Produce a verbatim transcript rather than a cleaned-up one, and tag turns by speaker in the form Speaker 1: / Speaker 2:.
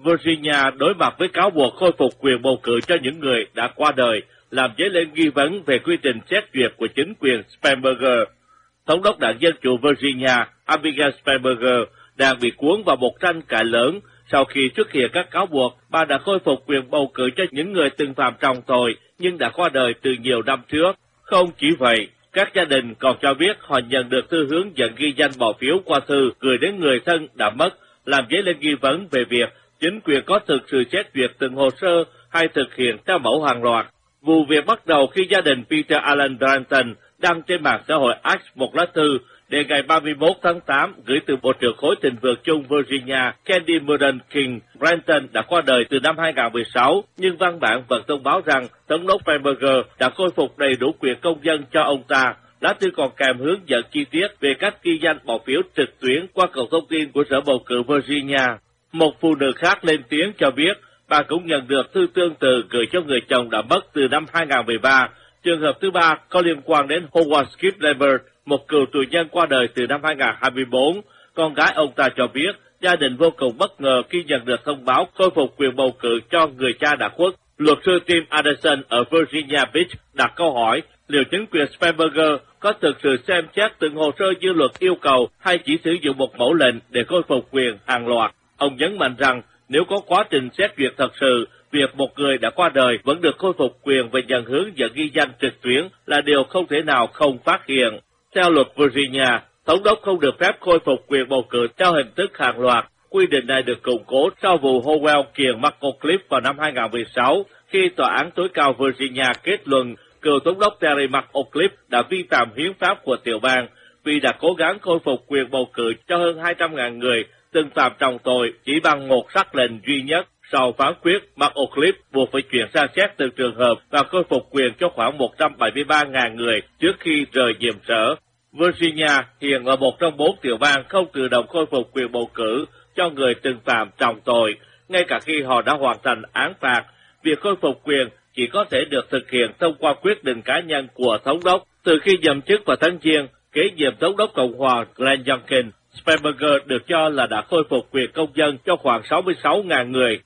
Speaker 1: Virginia đối mặt với cáo buộc khôi phục quyền bầu cử cho những người đã qua đời, làm dấy lên nghi vấn về quy trình xét duyệt của chính quyền Spanberger. Thống đốc đảng Dân chủ Virginia, Abigail Spanberger, đang bị cuốn vào một tranh cãi lớn sau khi xuất hiện các cáo buộc bà đã khôi phục quyền bầu cử cho những người từng phạm trọng tội nhưng đã qua đời từ nhiều năm trước. Không chỉ vậy, các gia đình còn cho biết họ nhận được thư hướng dẫn ghi danh bỏ phiếu qua thư gửi đến người thân đã mất, làm dấy lên nghi vấn về việc chính quyền có thực sự xét duyệt từng hồ sơ hay thực hiện theo mẫu hàng loạt. Vụ việc bắt đầu khi gia đình Peter Allen Branton đăng trên mạng xã hội X một lá thư để ngày ba mươi mốt tháng tám gửi từ Bộ trưởng khối thịnh vượng chung Virginia Candy Murden King. Branton đã qua đời từ năm hai nghìn không trăm mười sáu, nhưng văn bản vẫn thông báo rằng Thống đốc Spanberger đã khôi phục đầy đủ quyền công dân cho ông ta. Lá thư còn kèm hướng dẫn chi tiết về cách ghi danh bỏ phiếu trực tuyến qua cổng thông tin của Sở Bầu cử Virginia. Một phụ nữ khác lên tiếng cho biết bà cũng nhận được thư tương tự gửi cho người chồng đã mất từ năm hai nghìn không trăm mười ba. Trường hợp thứ ba có liên quan đến Howard Skip Lambert, một cựu tù nhân qua đời từ năm hai nghìn không trăm hai mươi bốn. Con gái ông ta cho biết gia đình vô cùng bất ngờ khi nhận được thông báo khôi phục quyền bầu cử cho người cha đã khuất. Luật sư Tim Anderson ở Virginia Beach đặt câu hỏi liệu chính quyền Spanberger có thực sự xem xét từng hồ sơ như luật yêu cầu hay chỉ sử dụng một mẫu lệnh để khôi phục quyền hàng loạt. Ông nhấn mạnh rằng nếu có quá trình xét duyệt thật sự, việc một người đã qua đời vẫn được khôi phục quyền và nhận hướng dẫn ghi danh trực tuyến là điều không thể nào không phát hiện. Theo luật Virginia, Thống đốc không được phép khôi phục quyền bầu cử theo hình thức hàng loạt. Quy định này được củng cố sau vụ Howell kiện McAuliffe vào năm hai nghìn không trăm mười sáu, khi Tòa án tối cao Virginia kết luận cựu Thống đốc Terry McAuliffe đã vi phạm hiến pháp của tiểu bang vì đã cố gắng khôi phục quyền bầu cử cho hơn hai trăm nghìn người từng phạm trọng tội chỉ bằng một sắc lệnh duy nhất. Sau phán quyết, McAuliffe buộc phải chuyển sang xét từng trường hợp và khôi phục quyền cho khoảng một trăm bảy mươi ba nghìn người trước khi rời nhiệm sở. Virginia hiện là một trong bốn tiểu bang không tự động khôi phục quyền bầu cử cho người từng phạm trọng tội, ngay cả khi họ đã hoàn thành án phạt. Việc khôi phục quyền chỉ có thể được thực hiện thông qua quyết định cá nhân của thống đốc. Từ khi nhậm chức vào tháng Giêng, kế nhiệm thống đốc Cộng hòa Glenn Youngkin, Spanberger được cho là đã khôi phục quyền công dân cho khoảng sáu mươi sáu nghìn người.